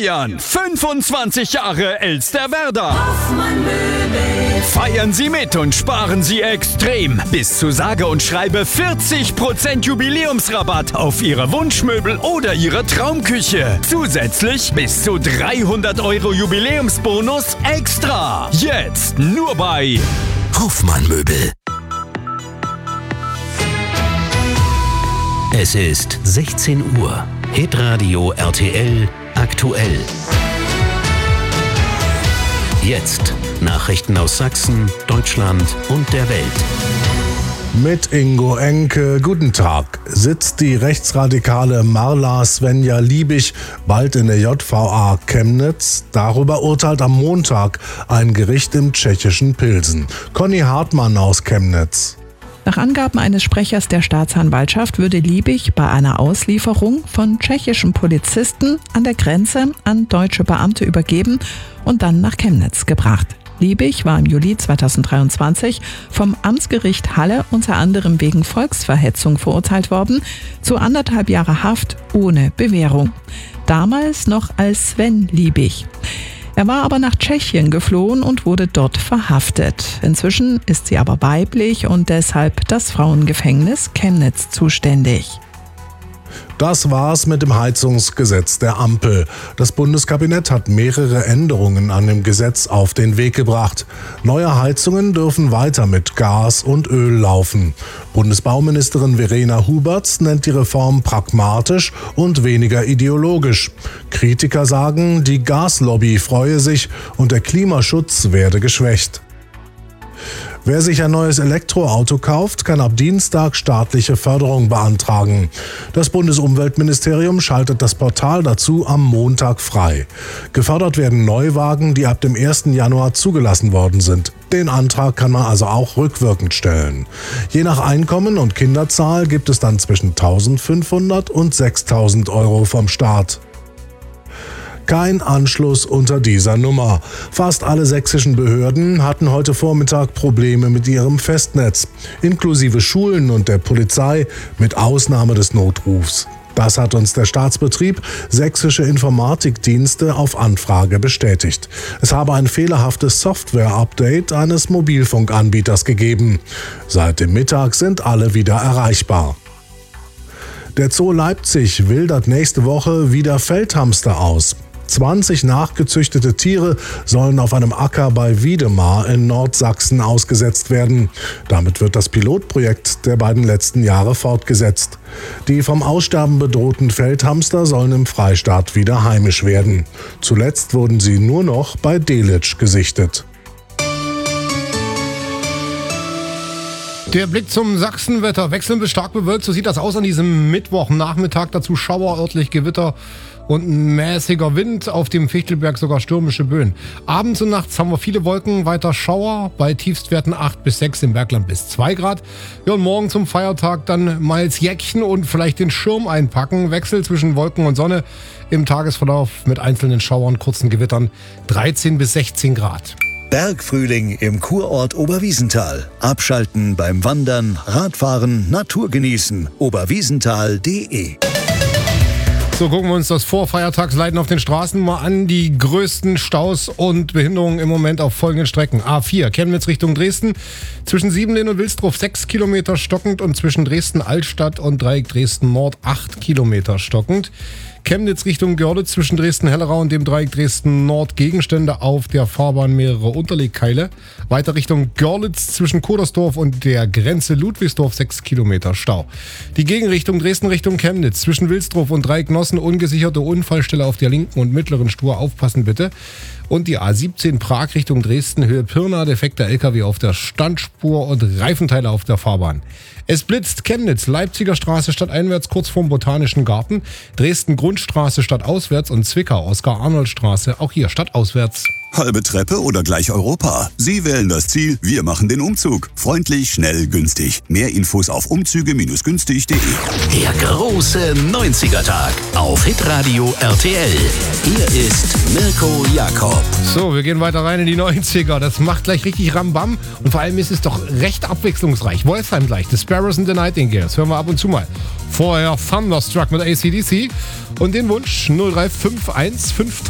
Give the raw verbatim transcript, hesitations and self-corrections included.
feiern. fünfundzwanzig Jahre Elsterwerda. Feiern Sie mit und sparen Sie extrem. Bis zu sage und schreibe vierzig Prozent Jubiläumsrabatt auf Ihre Wunschmöbel oder Ihre Traumküche. Zusätzlich bis zu dreihundert Euro Jubiläumsbonus extra. Jetzt nur bei Hoffmann Möbel. Es ist sechzehn Uhr. Hitradio R T L aktuell. Jetzt Nachrichten aus Sachsen, Deutschland und der Welt. Mit Ingo Enke, guten Tag. Sitzt die rechtsradikale Marla Svenja Liebig bald in der J V A Chemnitz? Darüber urteilt am Montag ein Gericht im tschechischen Pilsen. Conny Hartmann aus Chemnitz. Nach Angaben eines Sprechers der Staatsanwaltschaft würde Liebig bei einer Auslieferung von tschechischen Polizisten an der Grenze an deutsche Beamte übergeben und dann nach Chemnitz gebracht. Liebig war im Juli zweitausenddreiundzwanzig vom Amtsgericht Halle unter anderem wegen Volksverhetzung verurteilt worden, zu anderthalb Jahre Haft ohne Bewährung. Damals noch als Sven Liebig. Er war aber nach Tschechien geflohen und wurde dort verhaftet. Inzwischen ist sie aber weiblich und deshalb das Frauengefängnis Chemnitz zuständig. Das war's mit dem Heizungsgesetz der Ampel. Das Bundeskabinett hat mehrere Änderungen an dem Gesetz auf den Weg gebracht. Neue Heizungen dürfen weiter mit Gas und Öl laufen. Bundesbauministerin Verena Huberts nennt die Reform pragmatisch und weniger ideologisch. Kritiker sagen, die Gaslobby freue sich und der Klimaschutz werde geschwächt. Wer sich ein neues Elektroauto kauft, kann ab Dienstag staatliche Förderung beantragen. Das Bundesumweltministerium schaltet das Portal dazu am Montag frei. Gefördert werden Neuwagen, die ab dem ersten Januar zugelassen worden sind. Den Antrag kann man also auch rückwirkend stellen. Je nach Einkommen und Kinderzahl gibt es dann zwischen eintausendfünfhundert und sechstausend Euro vom Staat. Kein Anschluss unter dieser Nummer. Fast alle sächsischen Behörden hatten heute Vormittag Probleme mit ihrem Festnetz, inklusive Schulen und der Polizei, mit Ausnahme des Notrufs. Das hat uns der Staatsbetrieb Sächsische Informatikdienste auf Anfrage bestätigt. Es habe ein fehlerhaftes Software-Update eines Mobilfunkanbieters gegeben. Seit dem Mittag sind alle wieder erreichbar. Der Zoo Leipzig wildert nächste Woche wieder Feldhamster aus. zwanzig nachgezüchtete Tiere sollen auf einem Acker bei Wiedemar in Nordsachsen ausgesetzt werden. Damit wird das Pilotprojekt der beiden letzten Jahre fortgesetzt. Die vom Aussterben bedrohten Feldhamster sollen im Freistaat wieder heimisch werden. Zuletzt wurden sie nur noch bei Delitzsch gesichtet. Der Blick zum Sachsenwetter. Wechselnd bis stark bewölkt, so sieht das aus an diesem Mittwochnachmittag. Dazu Schauer, örtlich Gewitter und ein mäßiger Wind, auf dem Fichtelberg sogar stürmische Böen. Abends und nachts haben wir viele Wolken, weiter Schauer, bei Tiefstwerten acht bis sechs, im Bergland bis zwei Grad. Ja, und morgen zum Feiertag dann mal das Jäckchen und vielleicht den Schirm einpacken. Wechsel zwischen Wolken und Sonne im Tagesverlauf mit einzelnen Schauern, kurzen Gewittern, dreizehn bis sechzehn Grad. Bergfrühling im Kurort Oberwiesenthal. Abschalten beim Wandern, Radfahren, Natur genießen. oberwiesenthal punkt de. So, gucken wir uns das Vorfeiertagsleiden auf den Straßen mal an. Die größten Staus und Behinderungen im Moment auf folgenden Strecken. A vier, Chemnitz Richtung Dresden. Zwischen Siebenlehn und Wilsdruff sechs Kilometer stockend und zwischen Dresden-Altstadt und Dreieck Dresden-Nord acht Kilometer stockend. Chemnitz Richtung Görlitz zwischen Dresden-Hellerau und dem Dreieck Dresden-Nord Gegenstände auf der Fahrbahn, mehrere Unterlegkeile. Weiter Richtung Görlitz zwischen Kodersdorf und der Grenze Ludwigsdorf sechs Kilometer Stau. Die Gegenrichtung Dresden Richtung Chemnitz zwischen Wilsdruff und Dreieck Nossen ungesicherte Unfallstelle auf der linken und mittleren Spur, aufpassen bitte. Und die A siebzehn Prag Richtung Dresden, Höhe Pirna, defekter L K W auf der Standspur und Reifenteile auf der Fahrbahn. Es blitzt Chemnitz, Leipziger Straße stadteinwärts kurz vorm Botanischen Garten, Dresden Grundstraße stadtauswärts und Zwickau Oskar-Arnold-Straße, auch hier stadtauswärts. Halbe Treppe oder gleich Europa? Sie wählen das Ziel, wir machen den Umzug. Freundlich, schnell, günstig. Mehr Infos auf umzüge günstig punkt de. Der große neunziger-Tag auf Hitradio R T L. Hier ist Mirko Jakob. So, wir gehen weiter rein in die neunziger. Das macht gleich richtig Rambam und vor allem ist es doch recht abwechslungsreich. Wolfsheim gleich, The Sparrows and the Nightingales. Hören wir ab und zu mal. Vorher Thunderstruck mit A C D C und den Wunsch null drei fünf eins fünf